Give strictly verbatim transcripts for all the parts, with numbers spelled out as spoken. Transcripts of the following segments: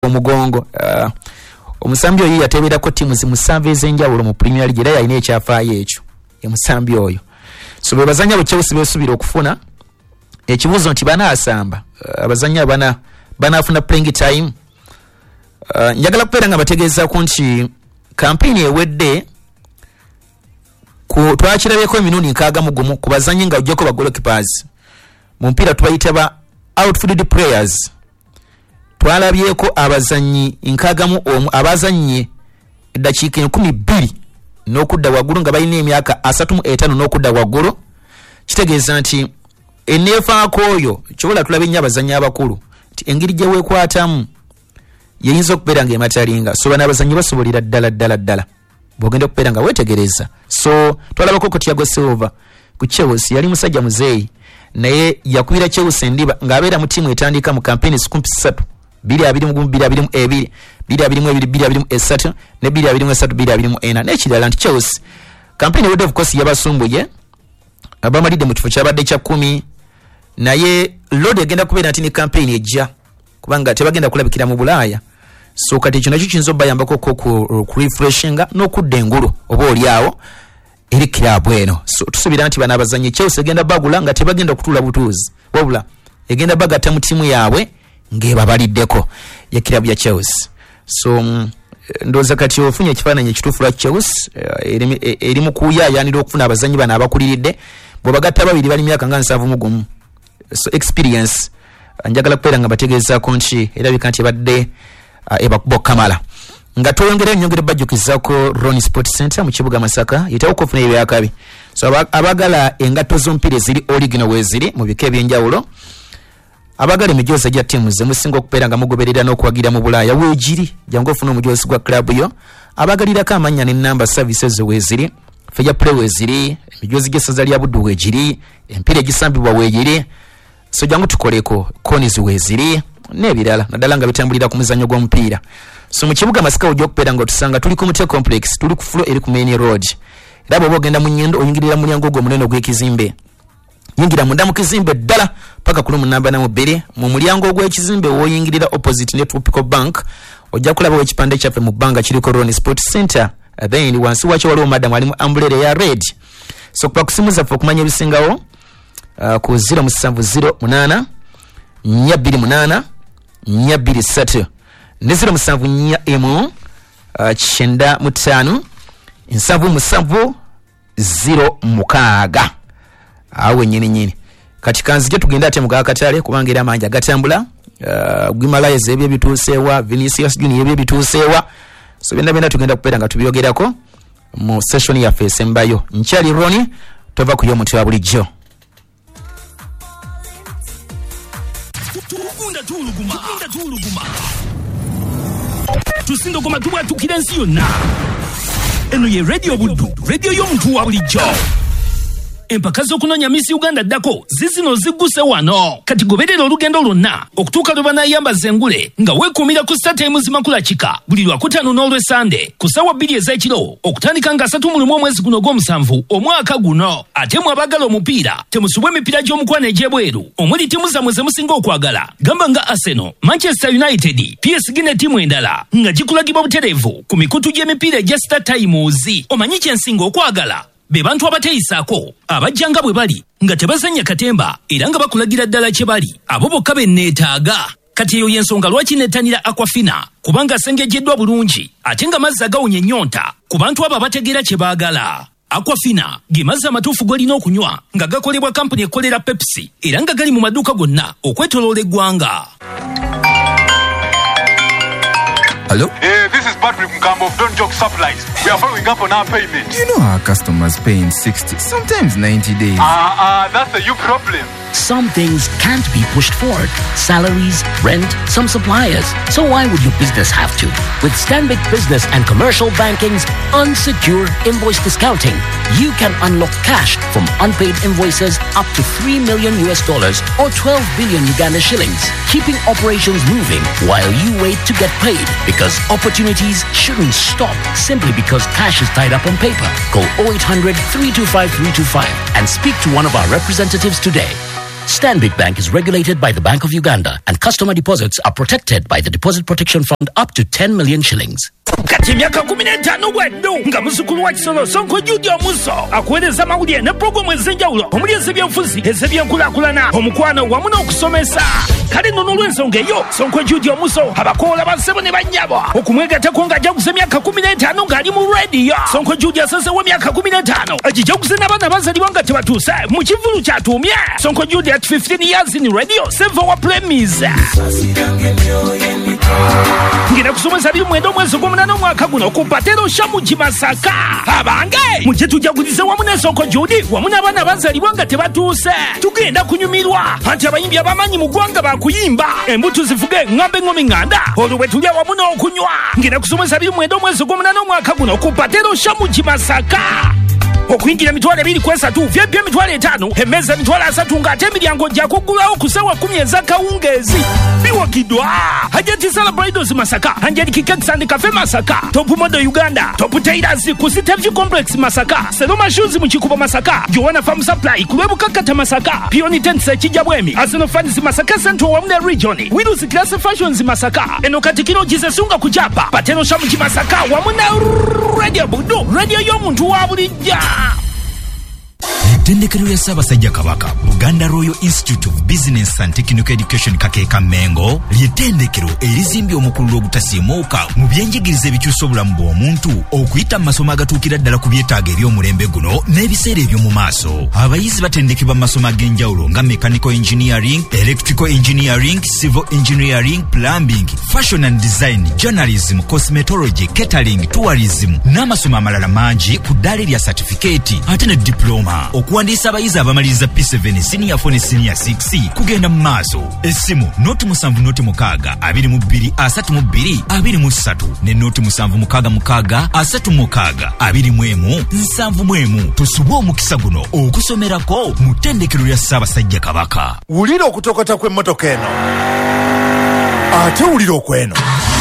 omugongo. Uh, omusambi oyo yateberako timu zimusanvu ez'enjawulo mu Premier League era yalina ekyafaayo ekyo emusambi oyo. So bwe bazanya bu Chelsea beesubira okufuna ekibuuzo nti banaasamba uh, abazanya bana banafuna playing time. Uh, njagala kubeera nga bategeezako nti kampeni ewedde ku twakirabeko emirundi nkaaga mu gumu ku bazanyi nga ojjako ba goalkeepers mu mpiira tubayita ba outfield players. Twalabyeko abazanyi nkaaga mu omu abazannye eddakiika enkumi bbiri n'okudda waggulu nga balina emyaka asatu mu etaano n'okudda waggulu. Kitegeeza nti eneefaako oyo kyobola tulabe nnyo abazanyi abakulu nti engeri gye weekwatamu yeyinza okubeera ng'ematalinga. So bano abazanyi basobolera ddala ddala ddala bw'ogenda okubeera nga weetegereza. So twalabako ko Thiago Silva ku Chelsea yali musajja muzeeyi naye yakubira Chelsea ndiba ng'abeera mu ttiimu etandika mu kampeni sikumpi ssatu bbiri abiri mu gumu bbiri abiri mu ebiri bbiri abiri mu ebiri bbiri abiri mu esatu ne bbiri abiri mu esatu bbiri abiri mu ena n'ekirala nti Chelsea kampeni ewedde of course yabasumbuye abamalidde mu kifo kyabadde kya kkumi naye Lodi egenda kubeera nti ne kampeni ejja kubanga tebagenda kulabikira mu Bulaaya. So kati ekyo nakyo kiyinza obbayambako ku refreshinga n'okudda engulu oba oliawo eri kiraabu eno. So tusuubira nti bano abazannyi Chelsea egenda bagula nga tebagenda kutuula butuuzi wabula egenda bagatta mu ttiimu yaabwe ng'ebabaliddeko ya kiraabu ya Chelsea. So um, ndowooza kati ofunye ekifaananyi ekituufu lwa Chelsea uh, eri mu kuyaayaanira okufuna abazannyi bano abakuliridde bwe bagatta babiri bali myaka nga nsanvu mu gumu. So experience uh, njagala kubeera nga bategeezaako nti erabika nti ebadde uh, ebakuba kamala nga twongera ennyongera bajjukizaako Ronnie Sport Center mu kibuga Masaka yitawo okufuna ebyakabi. So abagala engatto z'omupiira eziri original weeziri mu bika ebyenjawulo abagala emijoozi gya ttiimu ze musinga okubeera nga mugoberera n'okuwagira mu Bulaaya weegiri jangu ofuna omujoozi gwa club yo abagalirako amannya n'ennamba services weeziri fair play weeziri emijoozi gy'essaza lya Buddu weegiri empiira egisambibwa weegiri. So jangu tukoleko conis weeziri n'ebirala naddala nga bitambulira ku muzannyo gw'omupiira. So mu kibuga Masaka ojja okubeera nga otusanga tuli ku Mute Complex tuli ku floor eri ku Main Road era bw'oba ogenda mu nnyendo oyingirira mu mulyango gwo omunene ogw'ekizimbe yingira munda mu kizimbe ddala paka kulumu namba na mubiri mu mulyango ogw'ekizimbe woyingirira opposite ne Tropical Bank ojja kulaba ekipande kyaffe mu bbanga kiriko Ronnie Sport Center. Then wansi wakyo waliwo madam ali mu umbrella ya red. So kwa kusimu zaffe okumanya ebisingawo uh, ku zero seven zero munana nnya bbiri munana nnya bbiri ssatu ne zero seven nnya emu kyenda mu ttaano nsanvu musanvu zero mukaaga. Awe nyini nyini kati kanzije tugenda ate mu Katale kubanga era amanyi agatambula uh, Guimaraes ebyo bituuseewa Vinicius Junior ebyo bituuseewa. So benda benda tugenda kubeera nga tubyogerako mu session yaffe esembayo. Nkyali Ronnie tova ku y'omuti wa bulijjo. Tukunda tuluguma tukunda tuluguma tusindo koma tuba tukira nsi yonna. Eno ye Radio Buddu radio y'omuntu wa bulijjo. Empaka z'okunonya Miss Uganda ddako zizino zigguse wano kati goberera olugendo lwonna okutuuka lwe banaayambaza engule nga weekuumira ku StarTimes Zimakula Kika buli Lwakutaano n'Olwesande ku ssaawa bbiri ez'ekiro okutandika nga asatu mu lumu omwezi guno gw'omusanvu omwaka guno. Ate mu abagala omupiira temusubwa emipiira gy'omukwano egy'ebweru omuli ttiimu zammwe ze musinga okwagala gamba nga Arsenal, Manchester United, P S G ne ttiimu endala nga gikulagibwa butereevu ku mikutu gy'emipiira egya StarTimes. Omanyi kye nsinga okwagala? Be bantu abateyisaako abajjanga bwe bali nga tebazanya katemba era nga bakulagira ddala kye bali abo bokka be neetaaga. Kati eyo y'ensonga lwaki nettanira Aquafina kubanga asengejjeddwa bulungi ate nga mazzi agawunya ennyonta ku bantu abo abategeera kye baagala. Aquafina ge mazzi amatuufu g'olina okunywa nga gakolebwa kampuni ekolera Pepsi era nga gali mu maduuka gonna okwetoloola eggwanga. Hello? Hey, this is Patrick Mkambo of Don't Joke Supplies. We are following up on our payment. You know our customers pay in sixty, sometimes ninety days. Ah, uh, uh, that's a you problem. Some things can't be pushed forward. Salaries, rent, some suppliers. So why would your business have to? With Stanbic Business and Commercial Banking's unsecured invoice discounting, you can unlock cash from unpaid invoices up to three million U S dollars or twelve billion Uganda shillings, keeping operations moving while you wait to get paid. Because opportunities shouldn't stop simply because cash is tied up on paper. Call oh eight hundred, three two five, three two five and speak to one of our representatives today. Stanbic Bank is regulated by the Bank of Uganda, and customer deposits are protected by the Deposit Protection Fund up to ten million shillings. Kati myaka kumi n'etaano bweddu nga muzukulu wa Kisolo Sonko Judy Omuso akuweereza amawulire ne pulogulamu ez'enjawulo omuli ez'ebyenfuzi ez'ebyenkulaakulana omukwano wamu n'okusomesa. Kale nno n'olw'ensonga eyo Sonko Judy Omuso abakoola bassebo ne bannyabo okumwegattako ng'ajaguza emyaka kumi n'etaano ng'ali mu rediyo. Sonko Judy asazeewo emyaka kumi n'etaano agijaguze n'abaana bazalibwa nga tebatuuse mu kivulu kyatuumye. Sonko Judy at fifteen years in radio save our premise. Ngenda kusomesa biri mwenda omwezi ogw'omunaana omwaka guno ku Patero Shamu Masaka. Abange mujje tujagulize wamu ne Sonko Judy wamu n'abaana bazalibwa nga tebatuuse. Tugenda kunyumirwa anti abayimbi abamanyi mu ggwanga bakuyimba embuto zivuge ŋŋambe ŋŋomi ŋŋanda olwo bwe tulya wamu n'okunywa. Ngenda kusomesa biri mwenda omwezi ogw'omunaana omwaka guno ku Patero Shamu Masaka. Okuyingira emitwalo ebiri ku esatu V I P emitwalo etaano emmeeza emitwalo asatu ng'ate emiryango gya kuggulawo ku ssaawa kumi ez'akawungeezi. Biwagiddwa Hajati Sala Bridals Masaka, Angelique Cakes and Cafe Masaka, Top Model Uganda, Top Tailors ku Siteview Complex Masaka, Seloma Shoes mu Kikubo Masaka, Joanna Farm Supply ku Lwebukakata Masaka, Pioni Tents Kijabwemi, Arsenal Fans Masaka Central wamu ne Region, Widows Class Fashions Masaka, eno Katikiro Jisesunga ku Japa, Pateno Shamu Masaka wamu ne Radio Budu, Radio y'omuntu wa bulijja. Ettendekero ya Ssaabasajja Kabaka Buganda Royal Institute of Business and Technical Education Kakeeka Mengo ly'ettendekero erizimbye omukulu ogutasiimuuka mu byenjigiriza ebikyusa obulamu bw'omuntu okuyita mu masomo agatuukira ddala ku byetaago eby'omulembe guno n'ebiseera eby'omu maaso. Abayizi batendekebwa mu masomo ag'enjawulo nga Mechanical Engineering, Electrical Engineering, Civil Engineering, Plumbing, Fashion and Design, Journalism, Cosmetology, Catering, Tourism n'amasomo amalala mangi ku ddaala erya certificate ate ne diploma. Okuwandiisa abayizi abamaliriza P seven Senior four ne Senior six kugenda mu maaso. Essimu noti musanvu noti mukaaga abiri mu bbiri asatu mu bbiri abiri mu ssatu ne noti musanvu mukaaga mukaaga asatu mukaaga abiri mu emu nsanvu mu emu. Tusubwe omukisa guno okusomerako mu ttendekero lya Ssaabasajja Kabaka. Wulira okutokota kw'emmotoka eno ate wulira okweno.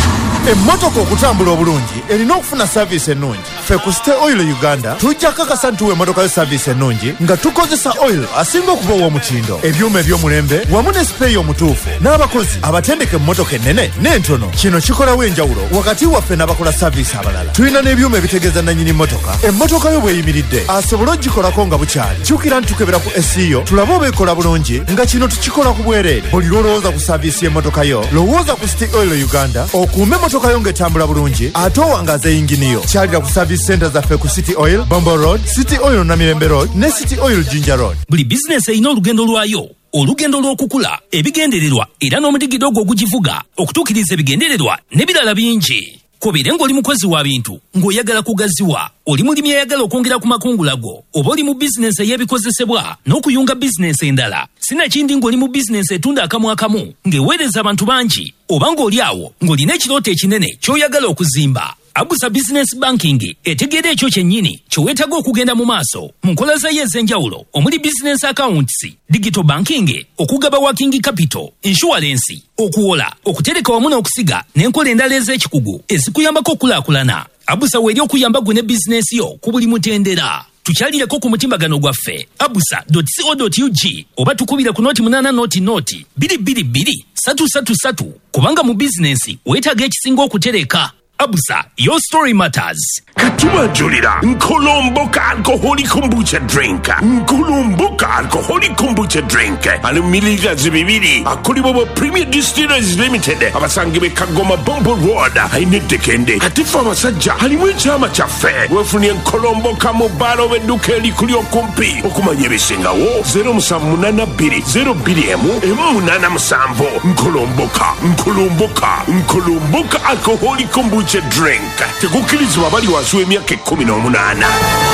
Emmotoka okutambula obulungi erina okufuna service ennungi. Ffe ku City Oil Uganda tujja kakasa nti emmotoka yo service ennungi nga tukozesa oil asinga okuba ow'omutindo, ebyuma eby'omulembe wamu ne sipeeyi omutuufu n'abakozi abatendeka emmotoka ennene n'entono. Kino kikolawo enjawulo wakati waffe n'abakola service abalala. Tulina n'ebyuma ebitegeeza nannyini mmotoka emmotoka yo bw'eyimiridde asobole ogikolako nga bukyali. Kyukira nti tukebera ku S E O tulabe oba ekola bulungi nga kino tukikola ku bwereere. Buli lwolowooza ku service y'emmotoka yo lowooza ku City Oil Uganda okuume emmotoka yo ng'etambula bulungi ate owangaza yingini yo. Kyalira ku service center zaffe ku City Oil, Bombo Road, City Oil Namirembe Road ne City Oil Jinja Road. Buli business erina olugendo lwayo, olugendo lw'okukula, ebigendererwa era n'omudigido ogwo ogugivuga okutuukiriza ebigendererwa n'ebirala bingi. Kobeere ng'oli mukozi wa bintu ng'oyagala kugaziwa, oli mulimi ayagala okwongera ku makungula go, oba oli mu bizinensi ey'ebikozesebwa n'okuyunga bizinensi endala. Sinakindi ng'oli mu bizinensi etunda akamu akamu ng'eweereza abantu bangi, oba ng'oli awo ng'olina ekirooto ekinene ky'oyagala okuzimba. Abusa Business Banking etegeera ekyo kyennyini kyeweetaaga okugenda mu maaso mu nkola zayo ez'enjawulo omuli business accounts, digital banking, okugaba working capital, insurance, okuwola, okutereka wamu n'okusiga n'enkola endala ez'ekikugu ezikuyambako okulaakulana. Abusa weeri okuyamba gwe ne bizinensi yo ku buli mutendera. Tukyalireko ku mutimbagano gwaffe abusa dot co dot u g oba tukubira ku noti munana noti noti bbiri bbiri bbiri satu satu satu kubanga mu bizinensi weetaaga ekisinga okutereka. Abusa, your story matters. Katuma Julira, Nkolomboka alcoholic kombucha drink. Nkolomboka alcoholic kombucha drink. Anu miliga zibibiri. Akuli bobo Premier Distillers Limited. Abasangi be Kagoma Bombo Road. Haine dekende. Hatifa masajja. Halimwe chama chafe. Wefuni Nkolomboka mobalo wenduke likuli okumpi. Okumanye bisinga wo. Zero musamunana biri. Zero biri emu. Emu munana musambo. Nkolomboka. Nkolomboka. Nkolomboka alcoholic kombucha drink. Tekukilizwa bali wasuwe myaka kumi n'omunaana.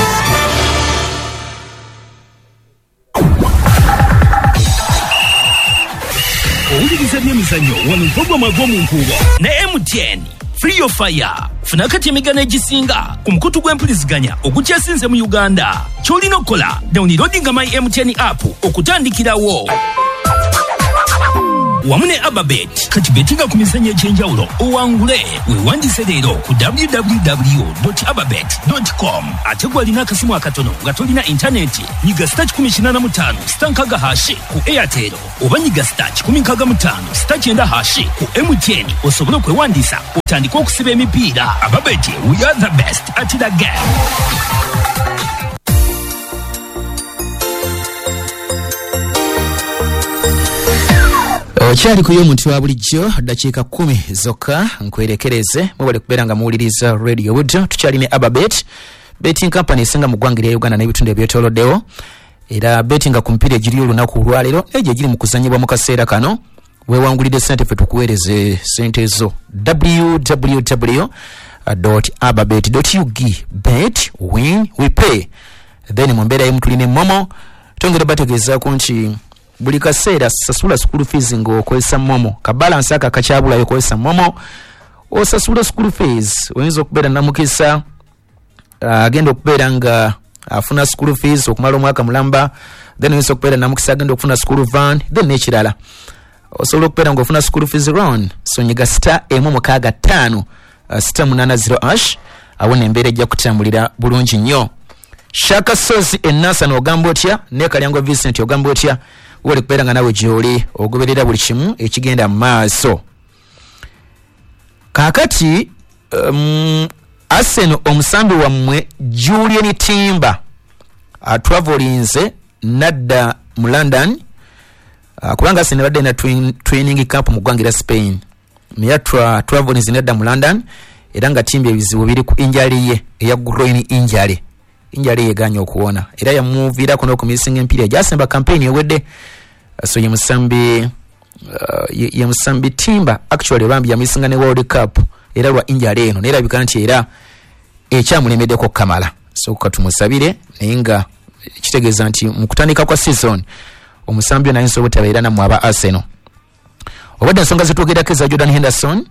Owuliriza by'emizannyo wano mpogoma gw'omunkuubo ne M T N Free Your Fire. Funa kati emigano egisinga ku mukutu gw'empuliziganya ogukyasinze mu Uganda. Ky'olina okukola downloadinga My M T N app okutandikirawo. wamu ne Ababet kati betinga ku mizannyo egy'enjawulo owangule weewandise leero ku w w w dot ababet dot com ate gw'alina akasimu akatono nga tolina intaneti nyiga star kikumi kina na mutaano star nkaaga hashi ku Airtel oba nyiga star kikumi nkaaga mutaano star kyenda hashi ku M T N osobole okwewandiisa otandike okusiba emipiira. Ababet, we are the best at the game. Okyali kuyo omuntu wa bulijjo dakiika kumi zokka nkwerekereze mubale kubeera nga muwuliriza Radio Wood. Tukyali ne Ababet betting company esinga mu ggwanga lya Uganda n'ebitundu ebyetooloddewo, era bettinga ku mipiira egiri olunaku olwaleero egyo egiri mu kuzannyibwa mu kaseera kano. Weewangulidde ssente ffe tukuweereze ssente zo. w w w dot ababet dot u g. Bet, win, we pay. Then mu mbeera y'emu tulina Momo. Tongera bategeezaako nti buli kaseera sasula school fees ng'okozesa Momo. Kabalansi aka kakyabulayo okozesa Momo. Osasula school fees. Oyinza okubeera namukisa agenda okubeera nga afuna school fees okumala omwaka mulamba. Then oyinza okubeera namukisa agenda okufuna school van. Then n'ekirala osobola okubeera ng'ofuna school fees loan. So nyiga star emu mukaaga ttaano star munaana zero ash awo n'embeera ejja kutambulira bulungi nnyo. Shaka Sozi Enasa n'ogamba otya, ne Kalyango Vincent ogamba otya, wali kubeera nga nawe gy'oli ogoberera buli kimu ekigenda mu maaso. Kaakati um, Arsenal omusambi wammwe Julian Timber atravelinze nadda mu London uh, kubanga Arsenal badde na twin, training camp mu ggwanga lya Spain. Naye tra, travelinze nadda mu London era nga Timber ebizibu biri ku injury ye eya groin injury. Injali yeganya okuwona era yamuviira kuno ku missing empire jasemba campaign ewedde. So ye musambi uh, ye, ye musambi Timber actually bambi ya missing ne World Cup era lwa injali eno nera bikanti era ekyamulemeddeko kamala. So katumusabire naye nga kitegeeza nti mu kutandika kwa season omusambi naye nsobo tabeera na mwaba Arsenal. Obadde ensonga zitwogerako eza Jordan Henderson.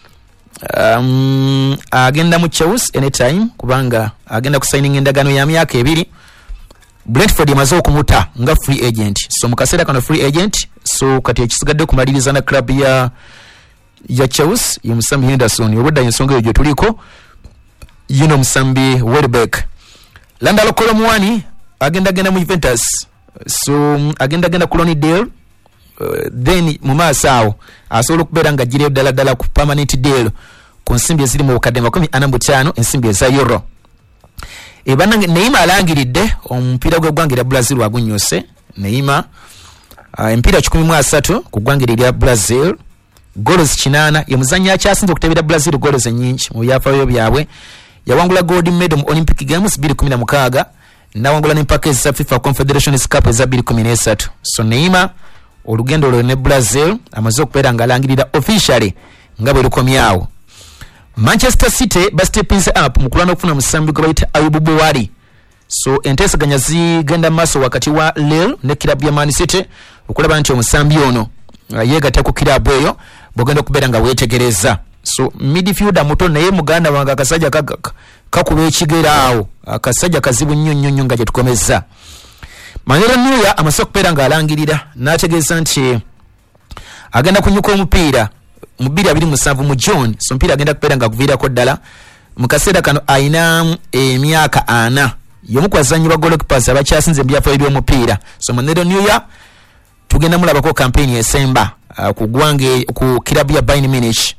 Um, agenda mu Chelsea anytime kubanga agenda ku signing endagano ya myaka ebiri. Brentford yamaze okumuta nga free agent, so mukasera kano free agent, so kati ekisigadde kumaliriza na club ya ya Chelsea ya musambi Henderson. Obadde ensonga eyo tuliko yino musambi Welbeck. Landalo Kolomwani agenda genda mu Juventus, so agenda genda ku Lonsdale. Uh, then mu maaso awo asobola okubeera nga gire ddala ddala ku permanent deal ku nsimbi eziri mu bukadde makumi ana mu ttaano ensimbi eza euro. Ebanange Neymar alangiridde omupiira gw'eggwanga lya Brazil wagunnyuse. Neymar uh, empiira kikumi mu asatu ku ggwanga lya Brazil, goals kinaana, ye muzannyi akyasinze okutebera Brazil goals ennyingi mu byafaayo byabwe. Yawangula gold medal mu Olympic Games bbiri kumi na mukaaga, nawangula n'empaka za FIFA Confederations Cup eza bbiri kumi n'esatu. So Neymar olugendo lwe ne Brazil amaze okubeera nga alangirira officially nga bwe lukomyawo. Manchester City ba stepping up mu kulwana okufuna musambi gwe bayita Ayubu Buwari. So enteesaganya zigenda maaso wakati wa Lille ne kilabu ya Man City okulaba nti omusambi ono yeegatta ku kilabu eyo bw'ogenda okubeera nga weetegereza. So midfielder muto naye muganda wange akasajja kakuba ekigera awo, akasajja kazibu nnyo nnyo nnyo nga gye tukomezza. Manuel Neuer amaze okubeera nga alangirira n'ategeeza nti agenda kunyuka omupiira mu bbiri abiri musanvu mu June. So omupiira agenda kubeera nga aguviirako ddala mu kaseera kano ayina emyaka ana. Y'omu ku bazannyi ba goalkeepers abakyasinze mu byafaayo by'omupiira. So Manuel Neuer tugenda mulabako campaign esemba uh, ku gwange ku kilabu ya Bayern Munich.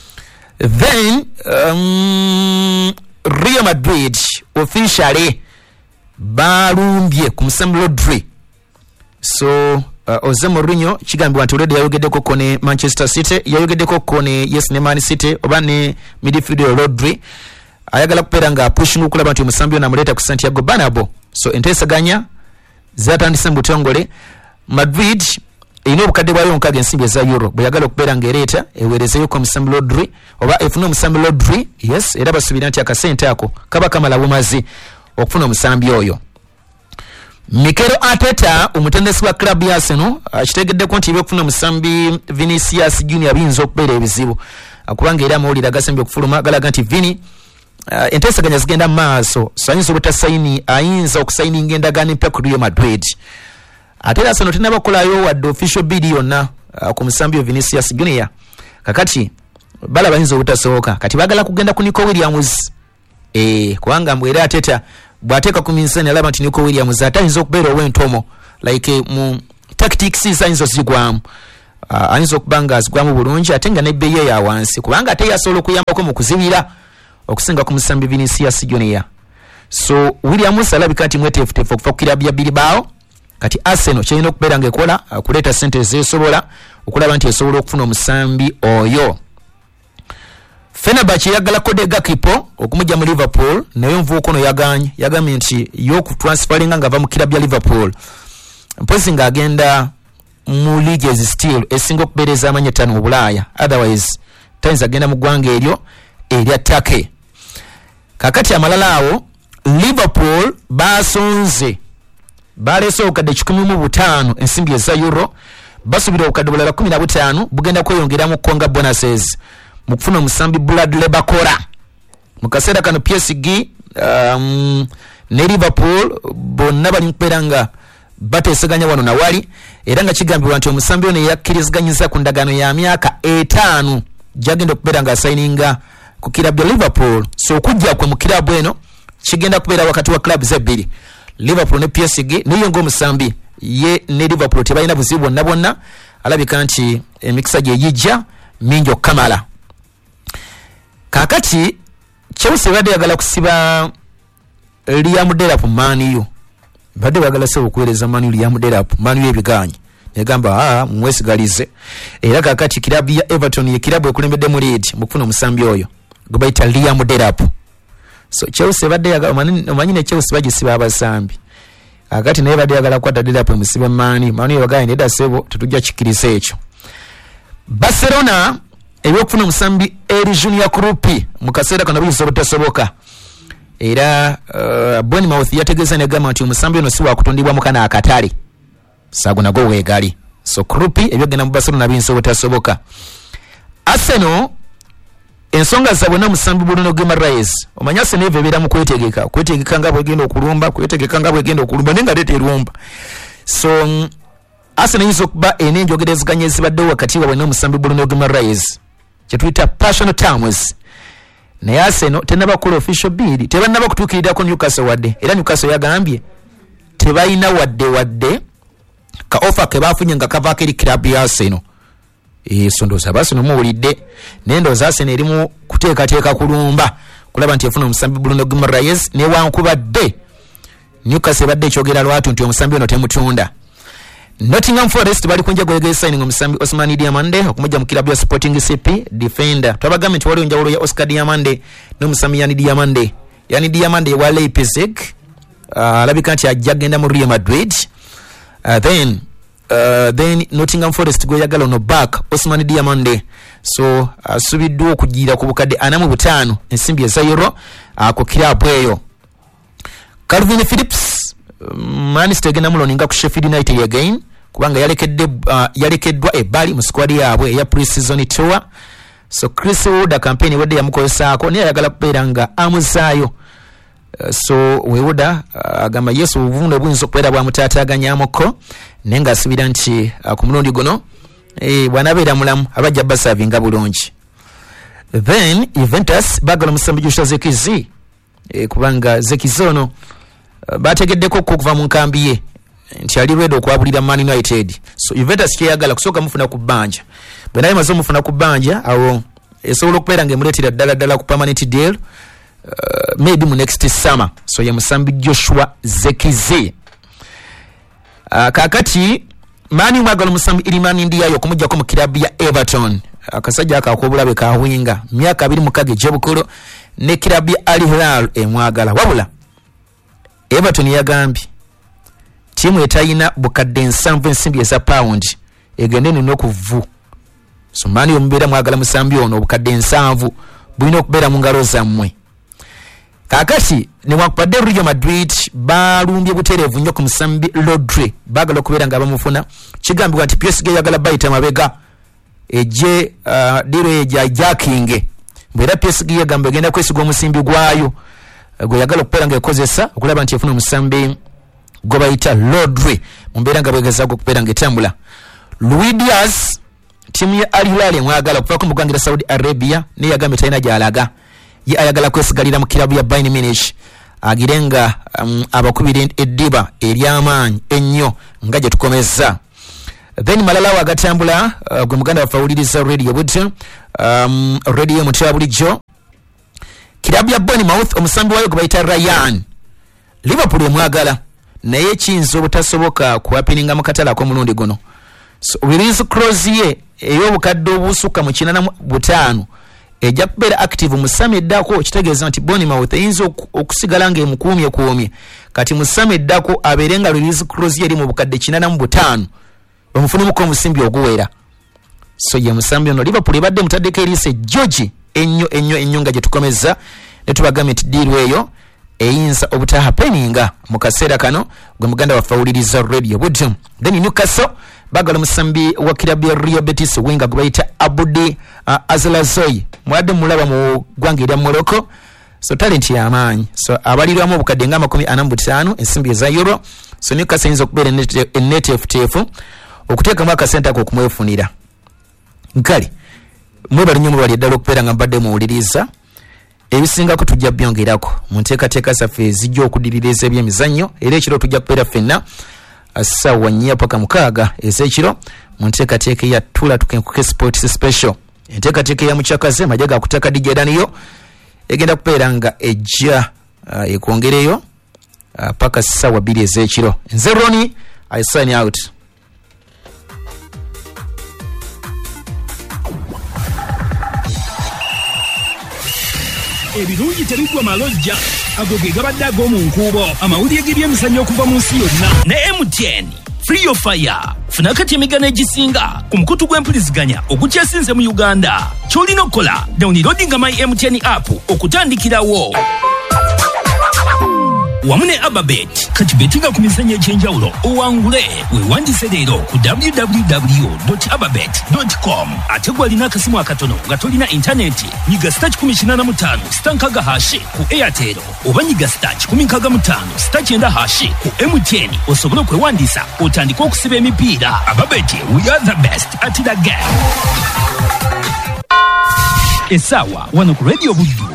Then um, Real Madrid officially balumbye ku musambi Rodri. So uh, Jose Mourinho kigambibwa nti already yayogeddeko ko ne Manchester City, yayogeddeko ko ne yes ne Man City oba ne midfielder Rodri ayagala kubeera nga pushing okulaba nti omusambi ono amuleeta ku Santiago Bernabeu. So enteesaganya zatandise mu butongole. Madrid erina obukadde bwayo nkaaga ensimbi eza euro bwe yagala okubeera ng'ereeta eweerezeyo ko omusambi Rodri oba efuna omusambi Rodri. Yes, era basuubira nti akasente ako kaba kamala bumazi okufuna omusambi oyo. Mikel Arteta omutendesi wa club ya Arsenal akitegeddeko nti ebyokufuna omusambi Vinicius Junior biyinza okubeera ebizibu kubanga era amawulire agasembye okufuluma galaga nti Vini uh, enteesaganya zigenda mu maaso, so ayinza obutasayini ayinza okusayininga endagaano empya ku Real Madrid. Ate era Arsenal tenaba kukolayo wadde official bid yonna uh, ku musambi Vinicius Junior kakati bala bayinza obutasoboka kati bagala kugenda ku Nico Williams eh kubanga mbwera ateta bwateka ku minsani alaba nti Nico Williams atayinza okubeera owentomo like mu tactics sayinza zigwamu uh, ayinza okubanga azigwamu bulungi atenga ne beye ya wansi kubanga ate yasobola okuyambako mu kuzibira okusinga ku musambi Vinicius Junior. So Williams alabika nti mwetefutefu okufa ku kirabbi ya Bilbao kati Arsenal kyalina okubeera ng'ekola uh, kuleeta sente zeesobola okulaba nti esobola okufuna omusambi oyo. Fenerbahce yagala Cody Gakpo okumujja mu Liverpool naye nvuuko no yaganye yagambye nti y'okutransferinga ng'ava mu kirabbi ya Liverpool mpozi ng'agenda mu leagues still esinga okubeereza amanya ttaano mu Bulaaya otherwise tayinza agenda mu ggwanga eryo erya Turkey. Kakati amalala awo Liverpool basonze balese okadde kikumi mu butaano ensimbi eza euro basubira okadde bulala kumi na butaano bugenda kweyongeramu konga bonuses mu kufuna omusambi Bradley Bakora mu kaseera kano P S G um, ne Liverpool bonna bali mkubeera nga bateeseganya wano na wali era nga kigambibwa nti omusambi ono yakkirizganyiza ku ndagaano ya myaka etaano gyagenda okubeera nga asayininga ku kirabbi Liverpool. So okujja kwe mu kirabbi eno kigenda kubeera wakati wa clubs ebbiri Liverpool ne P S G niyo ng'omusambi ye ne Liverpool tebalina buzibu bwonna bwonna alabika nti emikisa gye yijja mingi okukamala. Kakati Chelsea badde yagala kusiba Liam Delap Man U badde bagala se okuweereza Man U Liam Delap Man U ebiganyi yagamba ah mwesigalize era kakati kirabu ya Everton ye kirabu ekulembedde mu lead mu kufuna omusambi oyo gwe bayita Liam Delap. So Chelsea badde yagala omanyine Chelsea bagisiba abasambi kakati naye badde yagala kwata Delap musibe Man U Man U yagala neda sebo tutujja kikiriza ekyo. Barcelona ebyokufuna omusambi Eri Junior Krupi mu kaseera kano biso butasoboka era uh, Bournemouth yategeza ne gamba nti omusambi ono si wa kutundibwa mu kana akatale sago nago wegali. So Krupi ebyogenda mu Barcelona binso butasoboka. Arsenal ensonga zabwe na musambi Bruno Guimaraes omanya Arsenal ebeera mu kwetegeka kwetegeka nga bwegenda okulumba kwetegeka nga bwegenda okulumba nenga lete erumba. So um, Arsenal izo kuba enenjogerezganya ezibaddewo wakati waabwe n'omusambi Bruno Guimaraes kyetuyita passional terms naye Arsenal tennabakola official bid tebannaba kutuukirirako Newcastle wadde era Newcastle yagambye tebalina wadde wadde ka offer ke bafunye nga kavaako eri club ya Arsenal. So ndowooza Arsenal muwulidde naye ndowooza Arsenal erimu kuteekateeka kulumba kulaba nti efuna omusambi Bruno Guimaraes newankubadde Newcastle badde ekyogera lwatu nti omusambi ono temutunda. Nottingham Forest bali kunja gwegere signing omusambi Osman Diamande okumujja mu kilabu ya Sporting C P defender. Twabagambe nti waliwo njawulo ya Oscar Diamande n'omusambi Yani Diamande. Yani Diamande wa Leipzig uh, alabika nti ajja genda mu Real Madrid. Uh, then uh, then Nottingham Forest gwe yagala no back Osman Diamande. So asubiddwa uh, okugira ku bukadde ana mu butaano ensimbi eza euro uh, ku kilabu eyo. Calvin Phillips um, Manchester genda muloninga ku Sheffield United again kubanga yalekedde uh, yalekeddwa ebbali mu squad yaabwe ya pre-season tour. So Chris Wood campaign wedde yamukozesaako naye ayagala kubeera nga amuzaayo. Uh, so Wood agamba uh, yesu obuvundo buyinza okubeera bwamutaataaganyamuko naye ng'asubira nti uh, ku mulundi guno eh, bw'anabeera mulamu abajja basavinga bulungi. Then Juventus bagala omusambi Joshua Zirkzee eh, kubanga Zirkzee ono uh, bategeddeko okuva mu nkambi ye nti ali ready okwabulira Man United. So Juventus kyeyagala kusooka mufuna ku bbanja bwe naye maze mufuna ku bbanja awo esobola okubeera ng'emuleetera ddala ddala ku permanent deal uh, maybe mu next summer. So ye musambi Joshua Zirkzee. Uh, kakati mani mwagala musambi Iliman Ndiaye okumujjako mu kilabu ya Everton akasajja akakobulabe kawinga myaka abiri mukage gyebukulu ne kilabu ya Al Hilal emwagala wabula Everton yagambye timu etayina bukadde nsanvu ensimbi eza pound egende nino okuvu. So mani omubeera mwagala musambi ono obukadde nsanvu bulina okubeera mu ngalo zammwe. Kakati ne wakubadde Real Madrid balumbye buterevu nnyo ku musambi Rodri bagala okubeera nga bamufuna kigambibwa nti P S G yagala bayita mabega eje uh, diro eja jacking bwera P S G yagamba egenda kwesiga omusimbi gwayo gwe yagala okubeera nga ekozesa okulaba nti efuna omusambi gwe bayita Rodri mu mbeera nga bwegezaago okubeera nga etambula. Luis Diaz timu ya Al Hilal emwagala okuva ku mugangira Saudi Arabia ne yagambye talina gyalaga ye ayagala kwesigalira mu kilabu ya Bayern Munich agirenga um, abakubira eddiba ery'amaanyi ennyo nga gye tukomezza. Then malala wagatambula uh, gwe muganda wafawuliriza radio budyo um, radio mutya bulijjo kilabu ya Bournemouth omusambi wayo gwe bayita Ryan Liverpool emwagala naye kiyinza obutasoboka kuwapininga mu katala ak'omulundi guno. So release clause ye ey'obukadde obusuka mu kinaana butaano ejja kubeera active mu ssami eddako, kitegeeza nti Bournemouth eyinza okusigala ng'emukuumye kuumye kati mu ssami eddako abeere nga release clause ye eri mu bukadde kinaana mu butaano bamufunemuko omusimbi oguwera. So ye musambi ono Liverpool ebadde mutaddeko eriise George ennyo ennyo ennyo nga gye tukomezza ne tubagambye nti diiru eyo eyinza obutahapeninga mu kaseera kano gwe muganda wafawuliriza radio budyo. Then Newcastle bagala musambi wa kilabu ya Real Betis winga gwe bayita Abudi uh, Azlazoy mwadde mulaba mu ggwanga erya Morocco. So talent ya amaanyi, so abalirwamu obukadde nga amakumi ana mu butaano ensimbi eza euro. So Newcastle eyinza okubeera enneteefuteefu okuteekamu akasente ako okumwefunira. Nkali mwebali nnyo mulwali eddala okubeera nga mbadde muwuliriza ebisingako tujja byongerako mu nteekateeka zaffe ezijja okudiririza ebyemizannyo era ekiro tujja kubeera ffenna ssaawa nnya paka mukaaga ez'ekiro mu nteekateeka ya Tula Tukenkuke Sports Special. Enteekateeka ya mukyakaze majja ga kutaka D J Daniyo egenda kubeera nga ejja uh, ekwongereyo uh, paka ssaawa bbiri ez'ekiro. Nze Ronnie, I sign out. Ebirungi tebigwa malojja ago ge gabadde ag'omu nkuubo amawulire g'ebyemizannyo okuva mu nsi yonna ne M T N Free Your Fire. Funa kati emigano egisinga ku mukutu gw'empuliziganya ogukyasinze mu Uganda. Ky'olina okukola downloadinga My M T N app okutandikirawo wamu ne Ababet kati betinga ku mizannyo egy'enjawulo owangule weewandise leero ku w w w dot ababet dot com. Ate gw'alina akasimu akatono nga tolina intaneti nyiga star kikumi kinaana mu ttaano star nkaga hashi ku Airtel oba nyiga star kikumi nkaaga mu ttaano star kyenda hashi ku M T N osobole okwewandiisa otandike okusiba emipiira. Ababet, we are the best at the game. Essaawa wano ku Radio Buddu.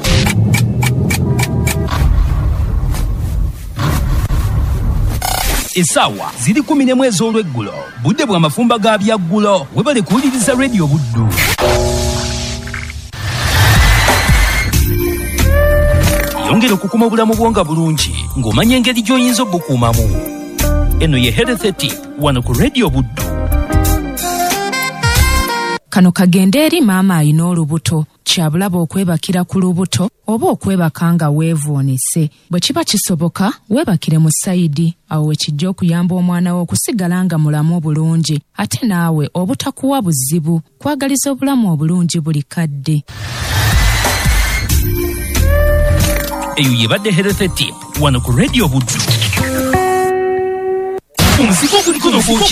Essaawa ziri kumi n'emu ez'olweggulo budde bwa mafumba ga byaggulo webale kuwuliriza Radio Buddu. Yongera okukuma obulamu bwo nga bulungi ng'omanya engeri gy'oyinza obukuumamu. Eno ye Health Tip wano ku Radio Buddu. Kano kagende eri maama alina olubuto kyabulaba okwebakira ku lubuto oba okwebaka nga weevuunise. Bwe kiba kisoboka weebakire mu sayidi awo wekijja okuyamba omwana wo okusigala nga mulamu obulungi ate naawe obutakuwa buzibu kwagaliza obulamu obulungi buli kadde. Eyo yebadde Health Tip wano ku Radio Buddu. Omuzigo guliko n'ogwokya